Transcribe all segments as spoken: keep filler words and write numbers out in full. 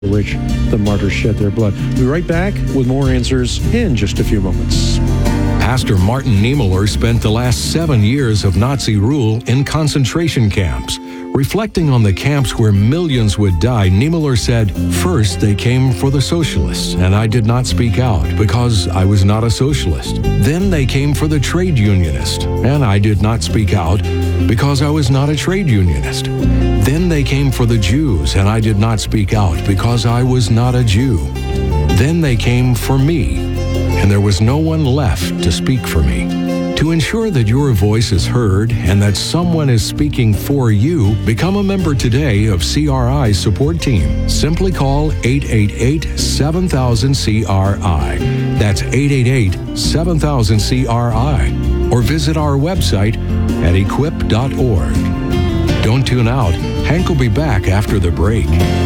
which the martyrs shed their blood. We'll be right back with more answers in just a few moments. Pastor Martin Niemöller spent the last seven years of Nazi rule in concentration camps. Reflecting on the camps where millions would die, Niemöller said, "First, they came for the socialists, and I did not speak out because I was not a socialist. Then they came for the trade unionist, and I did not speak out because I was not a trade unionist. Then they came for the Jews, and I did not speak out because I was not a Jew. Then they came for me, and there was no one left to speak for me." To ensure that your voice is heard and that someone is speaking for you, become a member today of C R I's support team. Simply call eight eight eight, seven thousand, C R I. That's eight eight eight, seven thousand, C R I. Or visit our website at equip dot org. Don't tune out. Hank will be back after the break.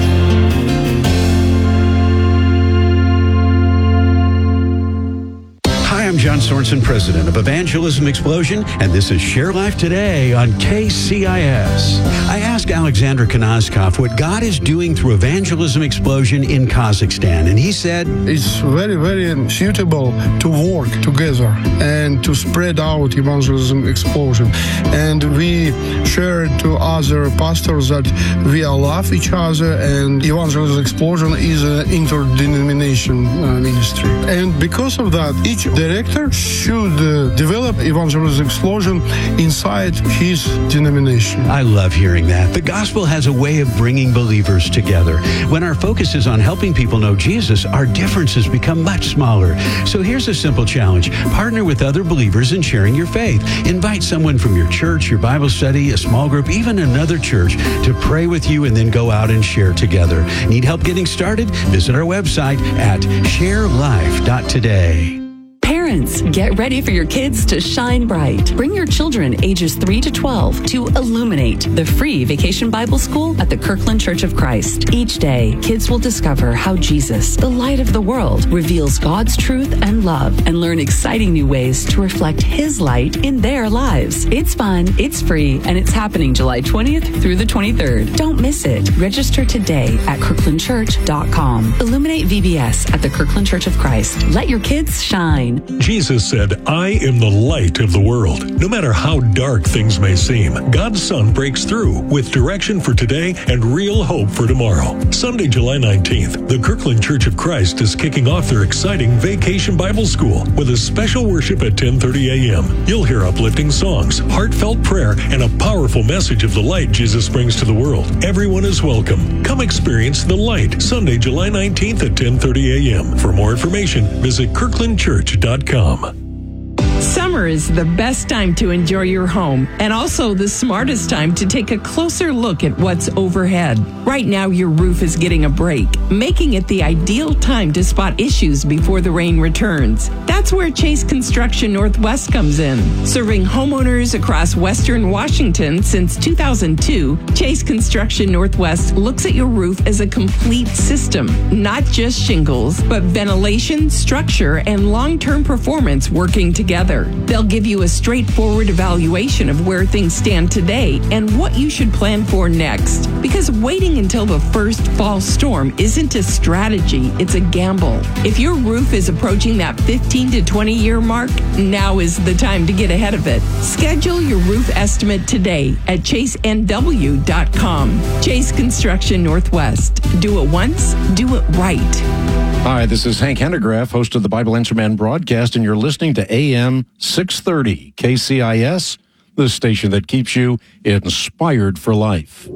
I'm John Sorensen, president of Evangelism Explosion, and this is Share Life Today on K C I S. I asked Alexander Kanazkov what God is doing through Evangelism Explosion in Kazakhstan, and he said, "It's very, very suitable to work together and to spread out Evangelism Explosion. And we share to other pastors that we love each other, and Evangelism Explosion is an interdenomination uh, ministry. And because of that, each director should uh, develop Evangelism Explosion inside his denomination." I love hearing that. The gospel has a way of bringing believers together. When our focus is on helping people know Jesus, our differences become much smaller. So here's a simple challenge. Partner with other believers in sharing your faith. Invite someone from your church, your Bible study, a small group, even another church to pray with you and then go out and share together. Need help getting started? Visit our website at share life dot today. Parents, get ready for your kids to shine bright. Bring your children ages three to twelve to Illuminate, the free vacation Bible school at the Kirkland Church of Christ. Each day, kids will discover how Jesus, the light of the world, reveals God's truth and love and learn exciting new ways to reflect His light in their lives. It's fun, it's free, and it's happening July twentieth through the twenty-third. Don't miss it. Register today at kirkland church dot com. Illuminate V B S at the Kirkland Church of Christ. Let your kids shine. Jesus said, "I am the light of the world." No matter how dark things may seem, God's sun breaks through with direction for today and real hope for tomorrow. Sunday, July nineteenth, the Kirkland Church of Christ is kicking off their exciting Vacation Bible School with a special worship at ten thirty a.m. You'll hear uplifting songs, heartfelt prayer, and a powerful message of the light Jesus brings to the world. Everyone is welcome. Come experience the light. Sunday, July nineteenth at ten thirty a.m. For more information, visit kirkland church dot com. Summer is the best time to enjoy your home and also the smartest time to take a closer look at what's overhead. Right now, your roof is getting a break, making it the ideal time to spot issues before the rain returns. That's where Chase Construction Northwest comes in. Serving homeowners across Western Washington since two thousand two, Chase Construction Northwest looks at your roof as a complete system, not just shingles, but ventilation, structure, and long-term performance working together. They'll give you a straightforward evaluation of where things stand today and what you should plan for next. Because waiting until the first fall storm isn't a strategy, it's a gamble. If your roof is approaching that fifteen to twenty year mark, now is the time to get ahead of it. Schedule your roof estimate today at chase n w dot com. Chase Construction Northwest. Do it once, do it right. Hi, this is Hank Hanegraaff, host of the Bible Answer Man broadcast, and you're listening to A M six thirty K C I S, the station that keeps you inspired for life.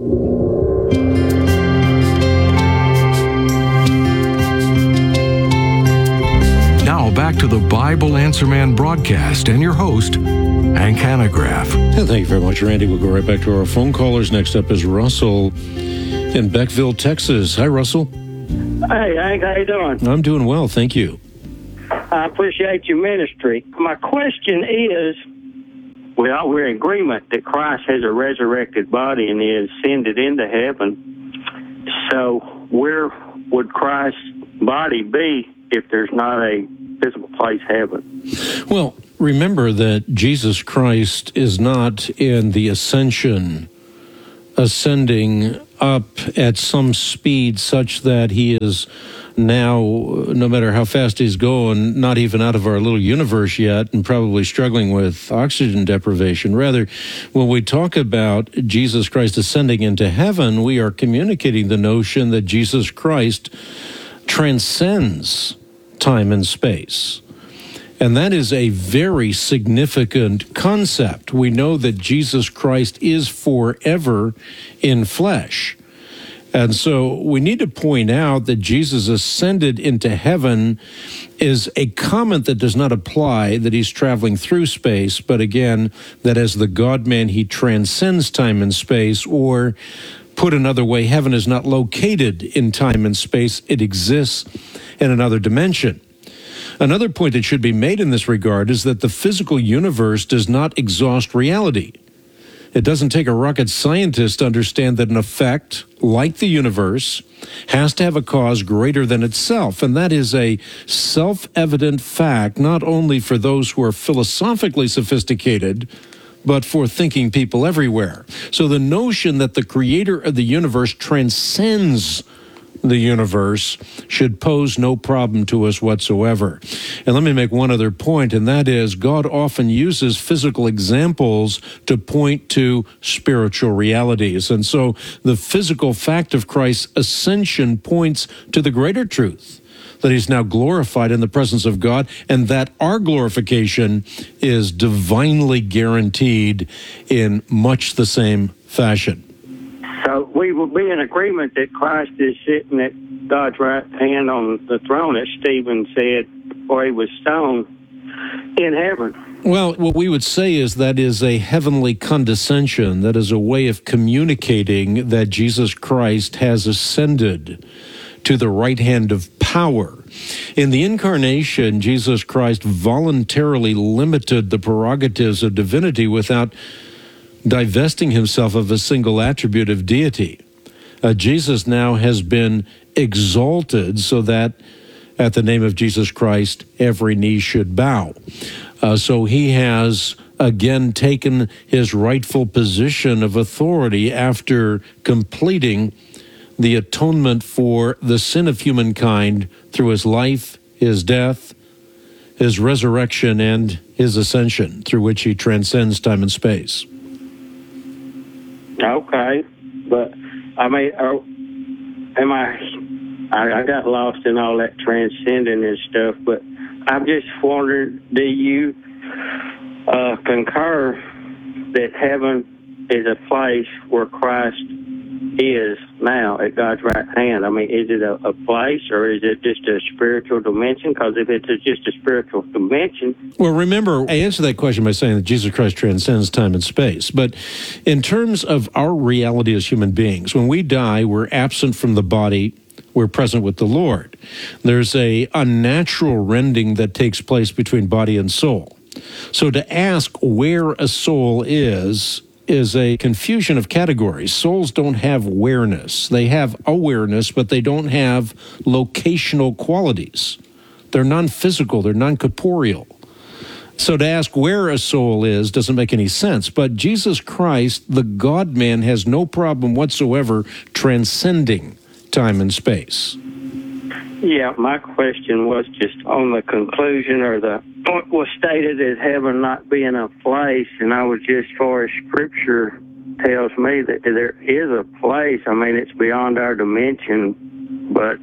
Now back to the Bible Answer Man broadcast and your host, Hank Hanegraaff. And thank you very much, Randy. We'll go right back to our phone callers. Next up is Russell in Beckville, Texas. Hi, Russell. Hey, Hank, how you doing? I'm doing well, thank you. I appreciate your ministry. My question is, well, we're in agreement that Christ has a resurrected body and he has ascended into heaven. So where would Christ's body be if there's not a physical place, heaven? Well, remember that Jesus Christ is not in the ascension, ascending up at some speed such that he is now, no matter how fast he's going, not even out of our little universe yet and probably struggling with oxygen deprivation. Rather, when we talk about Jesus Christ ascending into heaven, we are communicating the notion that Jesus Christ transcends time and space. And that is a very significant concept. We know that Jesus Christ is forever in flesh. And so we need to point out that Jesus ascended into heaven is a comment that does not apply that he's traveling through space, but again, that as the God-man, he transcends time and space, or put another way, heaven is not located in time and space. It exists in another dimension. Another point that should be made in this regard is that the physical universe does not exhaust reality. It doesn't take a rocket scientist to understand that an effect, like the universe, has to have a cause greater than itself. And that is a self-evident fact, not only for those who are philosophically sophisticated, but for thinking people everywhere. So the notion that the creator of the universe transcends the universe should pose no problem to us whatsoever. And let me make one other point, and that is God often uses physical examples to point to spiritual realities. And so the physical fact of Christ's ascension points to the greater truth, that he's now glorified in the presence of God, and that our glorification is divinely guaranteed in much the same fashion. So we will be in agreement that Christ is sitting at God's right hand on the throne, as Stephen said before he was stoned, in heaven. Well, what we would say is that is a heavenly condescension. That is a way of communicating that Jesus Christ has ascended to the right hand of power. In the incarnation, Jesus Christ voluntarily limited the prerogatives of divinity without divesting himself of a single attribute of deity. Uh, Jesus now has been exalted so that at the name of Jesus Christ, every knee should bow. Uh, so he has again taken his rightful position of authority after completing the atonement for the sin of humankind through his life, his death, his resurrection, and his ascension, through which he transcends time and space. Okay, but I mean, are, am I, I? I got lost in all that transcending and stuff, but I'm just wondering, do you uh, concur that heaven is a place where Christ is now at God's right hand? I mean, is it a, a place, or is it just a spiritual dimension? Because if it's a, just a spiritual dimension... Well, remember, I answered that question by saying that Jesus Christ transcends time and space. But in terms of our reality as human beings, when we die, we're absent from the body, we're present with the Lord. There's a unnatural rending that takes place between body and soul. So to ask where a soul is... is a confusion of categories. Souls don't have awareness. They have awareness, but they don't have locational qualities. They're non-physical. They're non-corporeal. So to ask where a soul is doesn't make any sense. But Jesus Christ, the God-man, has no problem whatsoever transcending time and space. Yeah, my question was just on the conclusion, or the point was stated as heaven not being a place, and I was just, far as Scripture tells me, that there is a place. I mean, it's beyond our dimension, but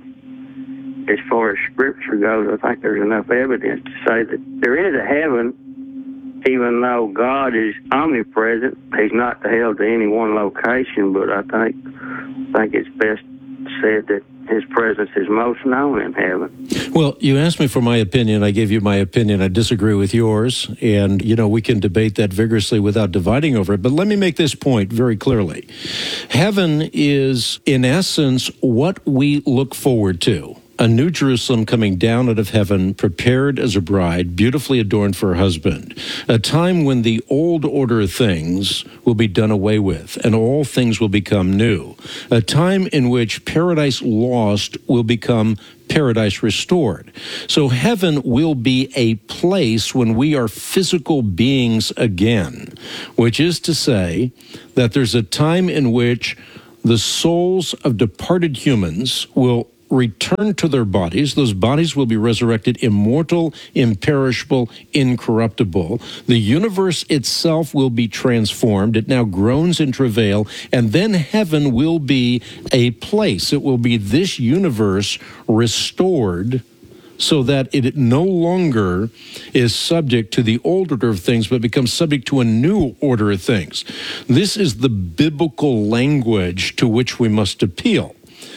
as far as Scripture goes, I think there's enough evidence to say that there is a heaven, even though God is omnipresent. He's not held to any one location, but I think I think it's best said that his presence is most known in heaven. Well, you asked me for my opinion. I gave you my opinion. I disagree with yours. And, you know, we can debate that vigorously without dividing over it. But let me make this point very clearly. Heaven is, in essence, what we look forward to. A new Jerusalem coming down out of heaven, prepared as a bride, beautifully adorned for her husband. A time when the old order of things will be done away with, and all things will become new. A time in which paradise lost will become paradise restored. So heaven will be a place when we are physical beings again, which is to say that there's a time in which the souls of departed humans will return to their bodies. Those bodies will be resurrected immortal, imperishable, incorruptible. The universe itself will be transformed. It now groans in travail, and then heaven will be a place. It will be this universe restored so that it no longer is subject to the old order of things, but becomes subject to a new order of things. This is the biblical language to which we must appeal.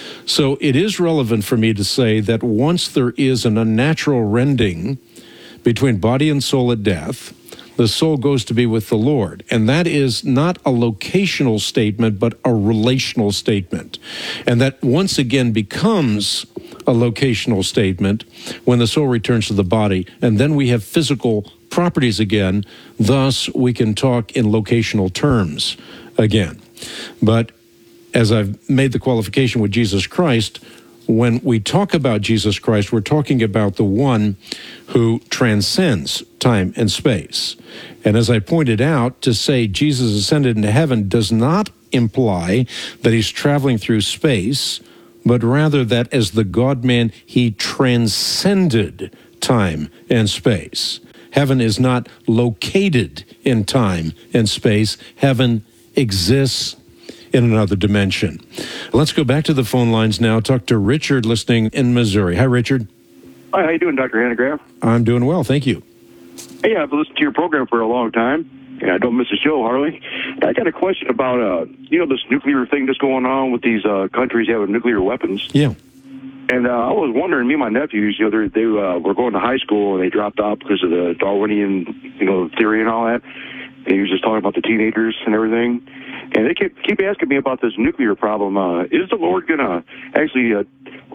So it is relevant for me to say that once there is an unnatural rending between body and soul at death, the soul goes to be with the Lord. And that is not a locational statement, but a relational statement. And that once again becomes a locational statement when the soul returns to the body. And then we have physical properties again. Thus, we can talk in locational terms again. But as I've made the qualification with Jesus Christ, when we talk about Jesus Christ, we're talking about the one who transcends time and space. And as I pointed out, to say Jesus ascended into heaven does not imply that he's traveling through space, but rather that as the God-man, he transcended time and space. Heaven is not located in time and space. Heaven exists in another dimension. Let's go back to the phone lines now. Talk to Richard listening in Missouri. Hi, Richard. Hi, how you doing, Doctor Hanegraaff? I'm doing well, thank you. Hey, I've listened to your program for a long time, and I don't miss a show, hardly. I got a question about, uh, you know, this nuclear thing that's going on with these uh, countries having nuclear weapons. Yeah. And uh, I was wondering, me and my nephews, you know, they uh, were going to high school, and they dropped out because of the Darwinian, you know, theory and all that. And he was just talking about the teenagers and everything. And they keep, keep asking me about this nuclear problem. Uh, is the Lord going to actually uh,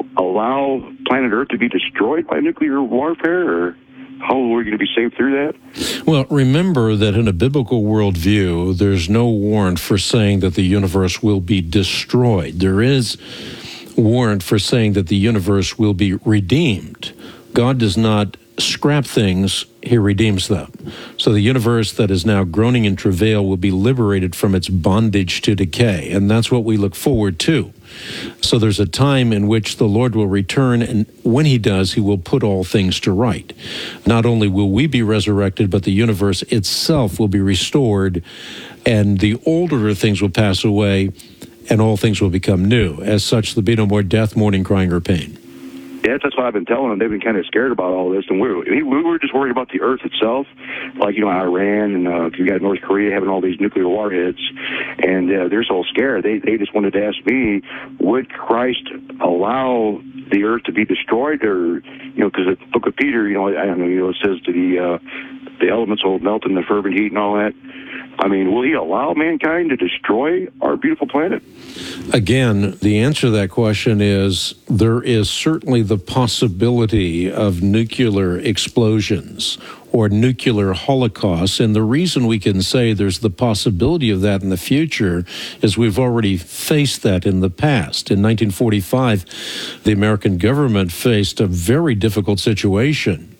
allow planet Earth to be destroyed by nuclear warfare, or how are we going to be saved through that? Well, remember that in a biblical worldview, there's no warrant for saying that the universe will be destroyed. There is warrant for saying that the universe will be redeemed. God does not scrap things, he redeems them. So the universe that is now groaning in travail will be liberated from its bondage to decay, and that's what we look forward to. So there's a time in which the Lord will return, and when he does, he will put all things to right. Not only will we be resurrected, but the universe itself will be restored, and the older things will pass away, and all things will become new. As such, there'll be no more death, mourning, crying, or pain. Yeah, that's what I've been telling them. They've been kind of scared about all this, and we were, we were just worried about the Earth itself, like, you know, Iran, and uh, you got North Korea having all these nuclear warheads, and uh, they're so scared. They they just wanted to ask me, would Christ allow the Earth to be destroyed, or, you know, because the Book of Peter, you know, I don't know, you know, it says to the uh, the elements will melt in the fervent heat and all that. I mean, will he allow mankind to destroy our beautiful planet? Again, the answer to that question is there is certainly the possibility of nuclear explosions or nuclear holocausts. And the reason we can say there's the possibility of that in the future is we've already faced that in the past. In nineteen forty-five, the American government faced a very difficult situation.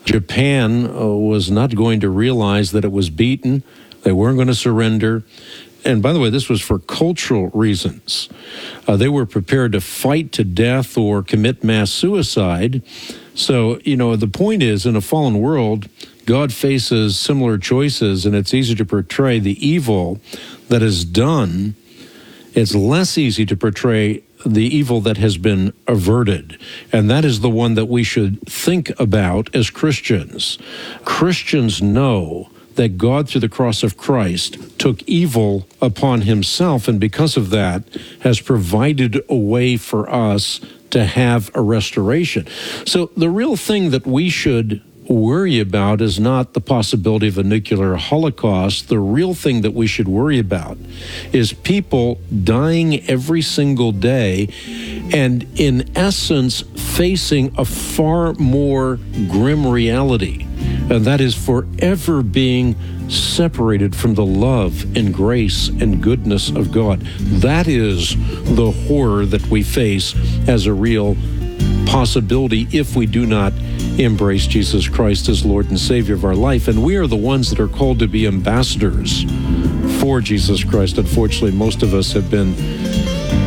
Japan uh, was not going to realize that it was beaten. They weren't going to surrender. And by the way, this was for cultural reasons. Uh, they were prepared to fight to death or commit mass suicide. So, you know, the point is, in a fallen world, God faces similar choices, and it's easy to portray the evil that is done. It's less easy to portray the evil that has been averted. And that is the one that we should think about as Christians. Christians know that God, through the cross of Christ, took evil upon himself, and because of that, has provided a way for us to have a restoration. So the real thing that we should worry about is not the possibility of a nuclear holocaust. The real thing that we should worry about is people dying every single day and, in essence, facing a far more grim reality, and that is forever being separated from the love and grace and goodness of God. That is the horror that we face as a real possibility if we do not embrace Jesus Christ as Lord and Savior of our life. And we are the ones that are called to be ambassadors for Jesus Christ. Unfortunately, most of us have been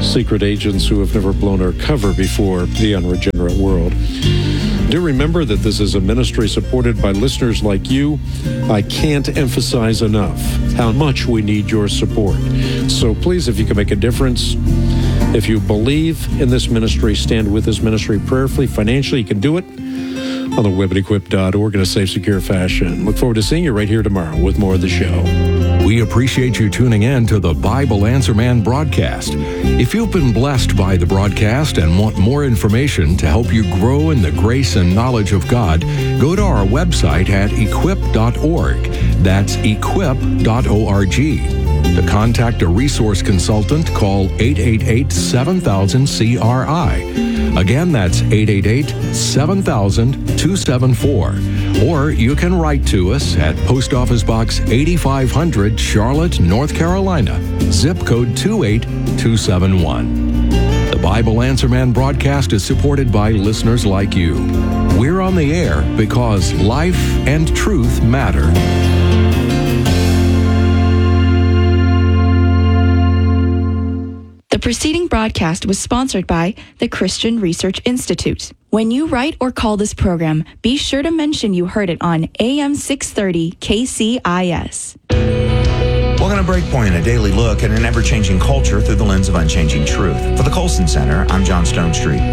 secret agents who have never blown our cover before, the unregenerate world. Do remember that this is a ministry supported by listeners like you. I can't emphasize enough how much we need your support. So please, if you can make a difference, if you believe in this ministry, stand with this ministry prayerfully, financially, you can do it on the web at equip dot org in a safe, secure fashion. Look forward to seeing you right here tomorrow with more of the show. We appreciate you tuning in to the Bible Answer Man broadcast. If you've been blessed by the broadcast and want more information to help you grow in the grace and knowledge of God, go to our website at equip dot org. That's equip dot org. To contact a resource consultant, call eight eight eight, seven thousand, C R I. Again, that's eight eight eight, seven thousand, two seven four. Or you can write to us at Post Office Box eighty-five hundred, Charlotte, North Carolina, zip code two eight two seven one. The Bible Answer Man broadcast is supported by listeners like you. We're on the air because life and truth matter. The preceding broadcast was sponsored by the Christian Research Institute. When you write or call this program, be sure to mention you heard it on A M six thirty K C I S. Welcome to Breakpoint, a daily look at an ever-changing culture through the lens of unchanging truth. For the Colson Center, I'm John Stone Street.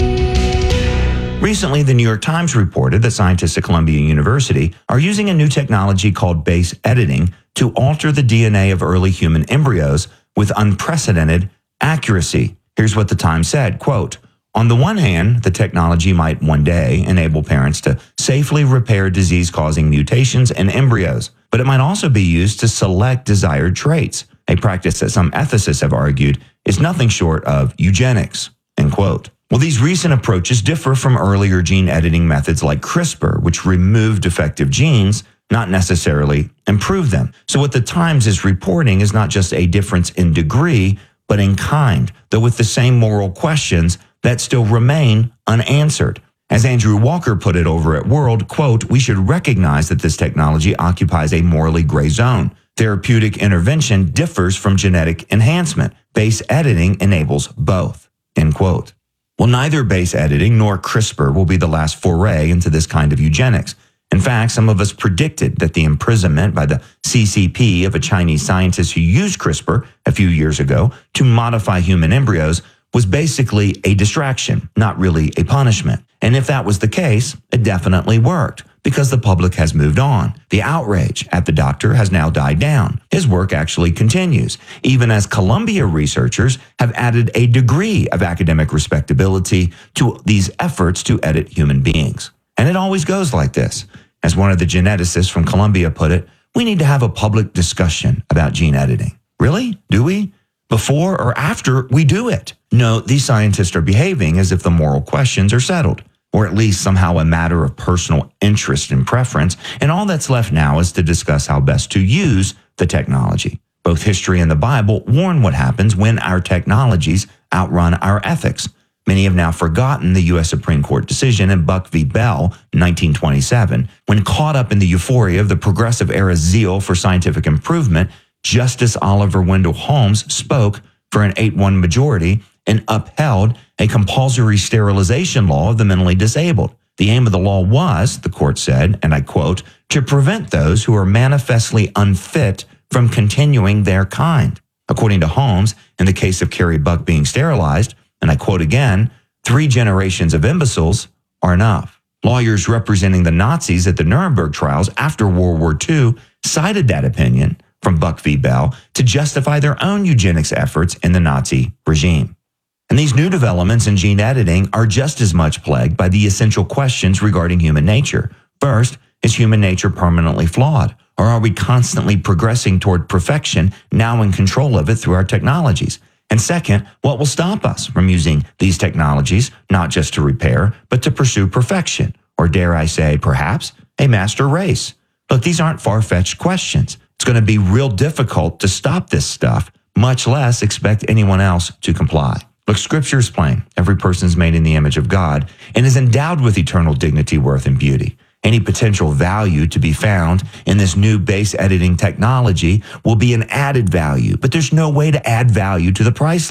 Recently, the New York Times reported that scientists at Columbia University are using a new technology called base editing to alter the D N A of early human embryos with unprecedented accuracy. Here's what the Times said, quote, "On the one hand, the technology might one day enable parents to safely repair disease-causing mutations in embryos, but it might also be used to select desired traits, a practice that some ethicists have argued is nothing short of eugenics," end quote. Well, these recent approaches differ from earlier gene editing methods like CRISPR, which remove defective genes, not necessarily improve them. So what the Times is reporting is not just a difference in degree, but in kind, though with the same moral questions that still remain unanswered. As Andrew Walker put it over at World, quote, "We should recognize that this technology occupies a morally gray zone. Therapeutic intervention differs from genetic enhancement. Base editing enables both," end quote. Well, neither base editing nor CRISPR will be the last foray into this kind of eugenics. In fact, some of us predicted that the imprisonment by the C C P of a Chinese scientist who used CRISPR a few years ago to modify human embryos was basically a distraction, not really a punishment. And if that was the case, it definitely worked because the public has moved on. The outrage at the doctor has now died down. His work actually continues, even as Columbia researchers have added a degree of academic respectability to these efforts to edit human beings. And it always goes like this. As one of the geneticists from Columbia put it, we need to have a public discussion about gene editing. Really? Do we? Before or after we do it? No, these scientists are behaving as if the moral questions are settled, or at least somehow a matter of personal interest and preference, and all that's left now is to discuss how best to use the technology. Both history and the Bible warn what happens when our technologies outrun our ethics. Many have now forgotten the U S Supreme Court decision in Buck v. Bell, nineteen twenty-seven. When caught up in the euphoria of the progressive era's zeal for scientific improvement, Justice Oliver Wendell Holmes spoke for an eight one majority and upheld a compulsory sterilization law of the mentally disabled. The aim of the law was, the court said, and I quote, "to prevent those who are manifestly unfit from continuing their kind." According to Holmes, in the case of Carrie Buck being sterilized, and I quote again, "three generations of imbeciles are enough." Lawyers representing the Nazis at the Nuremberg trials after World War Two cited that opinion from Buck v. Bell to justify their own eugenics efforts in the Nazi regime. And these new developments in gene editing are just as much plagued by the essential questions regarding human nature. First, is human nature permanently flawed? Or are we constantly progressing toward perfection, now in control of it through our technologies? And second, what will stop us from using these technologies, not just to repair, but to pursue perfection? Or dare I say, perhaps, a master race? Look, these aren't far-fetched questions. It's going to be real difficult to stop this stuff, much less expect anyone else to comply. Look, Scripture is plain. Every person is made in the image of God and is endowed with eternal dignity, worth, and beauty. Any potential value to be found in this new base editing technology will be an added value, but there's no way to add value to the priceless.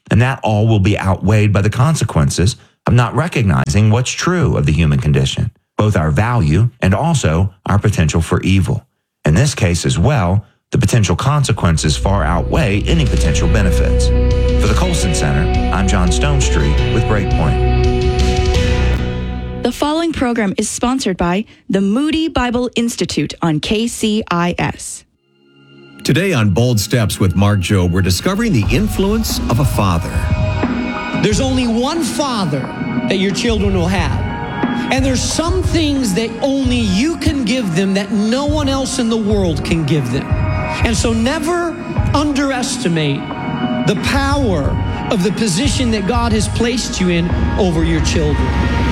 And that all will be outweighed by the consequences of not recognizing what's true of the human condition, both our value and also our potential for evil. In this case as well, the potential consequences far outweigh any potential benefits. For the Colson Center, I'm John Stonestreet with Breakpoint. The following program is sponsored by the Moody Bible Institute on K C I S. Today on Bold Steps with Mark Jobe, we're discovering the influence of a father. There's only one father that your children will have. And there's some things that only you can give them that no one else in the world can give them. And so never underestimate the power of the position that God has placed you in over your children.